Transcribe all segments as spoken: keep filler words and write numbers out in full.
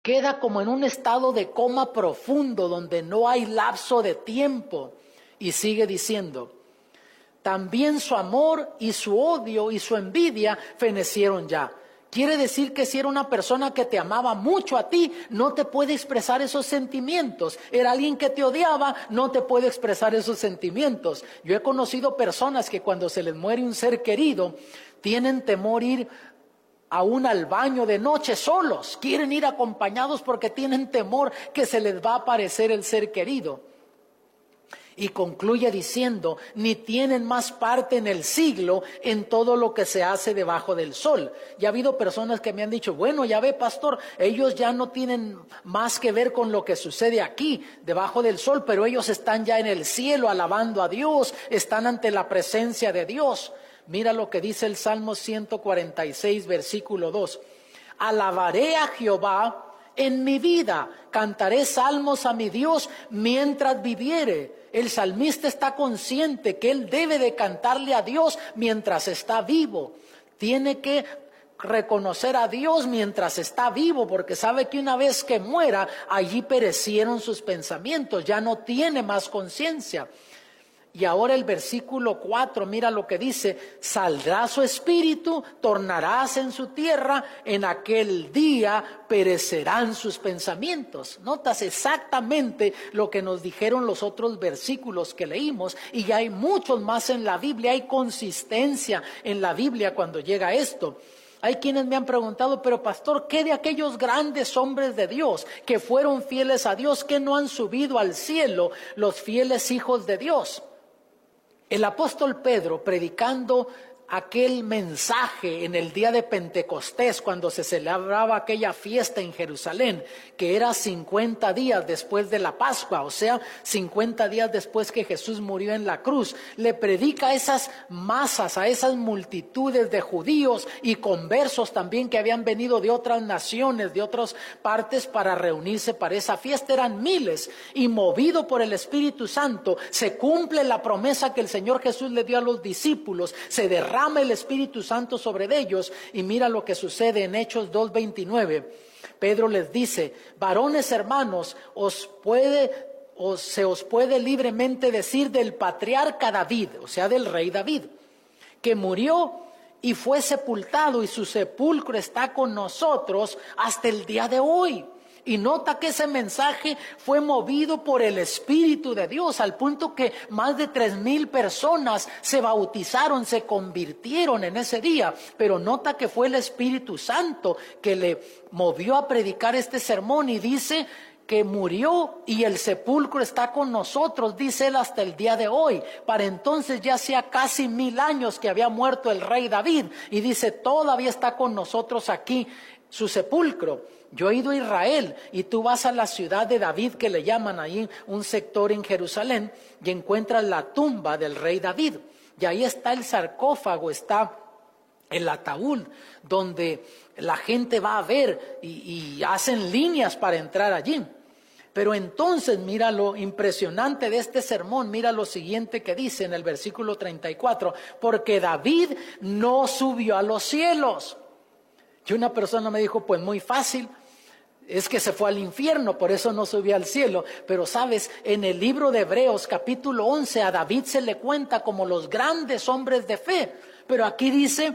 queda como en un estado de coma profundo donde no hay lapso de tiempo. Y sigue diciendo, también su amor y su odio y su envidia fenecieron ya. Quiere decir que si era una persona que te amaba mucho a ti, no te puede expresar esos sentimientos. Era alguien que te odiaba, no te puede expresar esos sentimientos. Yo he conocido personas que cuando se les muere un ser querido, tienen temor ir aún al baño de noche solos. Quieren ir acompañados porque tienen temor que se les va a aparecer el ser querido. Y concluye diciendo, ni tienen más parte en el siglo en todo lo que se hace debajo del sol. Ya ha habido personas que me han dicho, bueno, ya ve, pastor, ellos ya no tienen más que ver con lo que sucede aquí, debajo del sol, pero ellos están ya en el cielo alabando a Dios, están ante la presencia de Dios. Mira lo que dice el Salmo ciento cuarenta y seis, versículo dos. Alabaré a Jehová en mi vida, cantaré salmos a mi Dios mientras viviere. El salmista está consciente que él debe de cantarle a Dios mientras está vivo. Tiene que reconocer a Dios mientras está vivo, porque sabe que una vez que muera, allí perecieron sus pensamientos, ya no tiene más conciencia. Y ahora el versículo cuatro, mira lo que dice, saldrá su espíritu, tornarás en su tierra, en aquel día perecerán sus pensamientos. Notas exactamente lo que nos dijeron los otros versículos que leímos, y ya hay muchos más en la Biblia, hay consistencia en la Biblia cuando llega esto. Hay quienes me han preguntado, pero pastor, ¿qué de aquellos grandes hombres de Dios que fueron fieles a Dios, que no han subido al cielo, los fieles hijos de Dios? El apóstol Pedro, predicando aquel mensaje en el día de Pentecostés, cuando se celebraba aquella fiesta en Jerusalén, que era cincuenta días después de la Pascua, o sea, cincuenta días después que Jesús murió en la cruz, le predica a esas masas, a esas multitudes de judíos y conversos también que habían venido de otras naciones, de otras partes para reunirse para esa fiesta. Eran miles, y movido por el Espíritu Santo, se cumple la promesa que el Señor Jesús le dio a los discípulos, se derrama el Espíritu Santo sobre ellos, y mira lo que sucede en Hechos dos veintinueve. Pedro les dice, varones hermanos, os puede, o se os puede libremente decir del patriarca David, o sea del rey David, que murió y fue sepultado, y su sepulcro está con nosotros hasta el día de hoy. Y nota que ese mensaje fue movido por el Espíritu de Dios, al punto que más de tres mil personas se bautizaron, se convirtieron en ese día. Pero nota que fue el Espíritu Santo que le movió a predicar este sermón, y dice que murió y el sepulcro está con nosotros, dice él, hasta el día de hoy. Para entonces ya hacía casi mil años que había muerto el rey David, y dice, todavía está con nosotros aquí su sepulcro. Yo he ido a Israel, y tú vas a la ciudad de David, que le llaman ahí un sector en Jerusalén, y encuentras la tumba del rey David, y ahí está el sarcófago, está el ataúd, donde la gente va a ver y, y hacen líneas para entrar allí. Pero entonces mira lo impresionante de este sermón, mira lo siguiente que dice en el versículo treinta y cuatro, porque David no subió a los cielos. Y una persona me dijo, pues muy fácil, es que se fue al infierno, por eso no subió al cielo. Pero sabes, en el libro de Hebreos capítulo once, a David se le cuenta como los grandes hombres de fe. Pero aquí dice,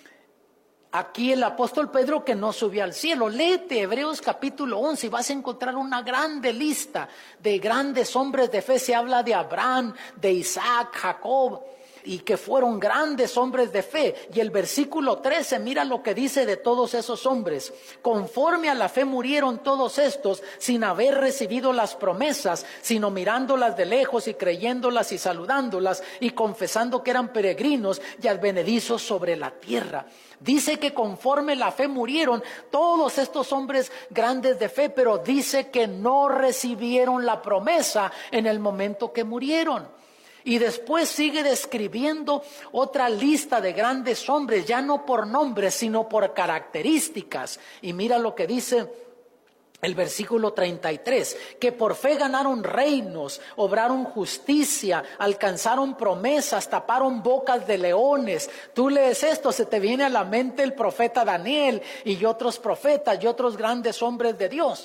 aquí el apóstol Pedro, que no subió al cielo. Léete Hebreos capítulo once y vas a encontrar una grande lista de grandes hombres de fe. Se habla de Abraham, de Isaac, Jacob, y que fueron grandes hombres de fe. Y el versículo trece, mira lo que dice de todos esos hombres. Conforme a la fe murieron todos estos, sin haber recibido las promesas, sino mirándolas de lejos y creyéndolas y saludándolas, y confesando que eran peregrinos y advenedizos sobre la tierra. Dice que conforme la fe murieron todos estos hombres grandes de fe, pero dice que no recibieron la promesa en el momento que murieron. Y después sigue describiendo otra lista de grandes hombres, ya no por nombres, sino por características. Y mira lo que dice El versículo treinta y tres, que por fe ganaron reinos, obraron justicia, alcanzaron promesas, taparon bocas de leones. Tú lees esto, se te viene a la mente el profeta Daniel y otros profetas y otros grandes hombres de Dios.